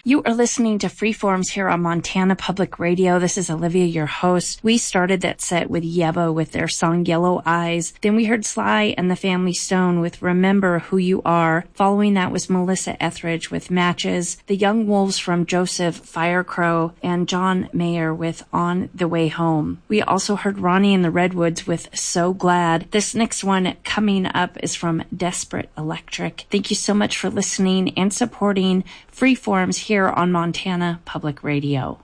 You are listening to Freeforms here on Montana Public Radio. This is Olivia, your host. We started that set with Yebo with their song Yellow Eyes. Then we heard Sly and the Family Stone with Remember Who You Are. Following that was Melissa Etheridge with Matches, the Young Wolves from Joseph Firecrow, and John Mayer with On the Way Home. We also heard Ronnie and the Redwoods with So Glad. This next one coming up is from Desperate Electric. Thank you so much for listening and supporting Freeforms here on Montana Public Radio.